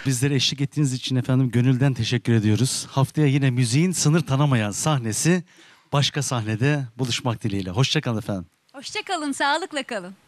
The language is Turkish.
Bizlere eşlik ettiğiniz için efendim gönülden teşekkür ediyoruz. Haftaya yine müziğin sınır tanımayan sahnesi başka sahnede buluşmak dileğiyle. Hoşça kalın efendim. Hoşça kalın, sağlıkla kalın.